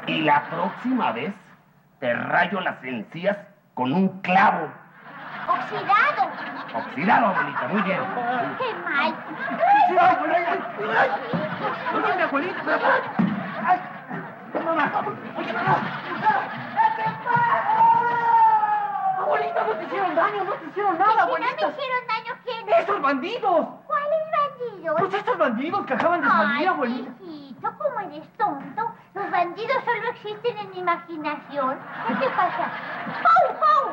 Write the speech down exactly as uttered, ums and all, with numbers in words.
Y la próxima vez te rayo las encías con un clavo. Oxidado. Oxidado, abuelita, muy bien. ¡Qué mal! Sí, ay, ay, ay. Oye, mi abuelita. Ay, mamá. Oye, mamá. Abuelita, no te hicieron daño, no te hicieron nada, Si abuelita. no me hicieron daño, ¿quién? ¡Esos bandidos! ¿Cuáles bandidos? Pues estos bandidos que acaban de salir, Ay, abuelita. hijito, ¿cómo eres tonto? Los bandidos solo existen en mi imaginación. ¿Qué te pasa? ¡Pau, pau!